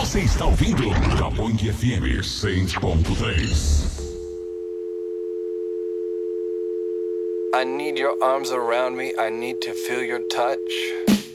Você está ouvindo Japong FM 100.3. I need your arms around me. I need to feel your touch.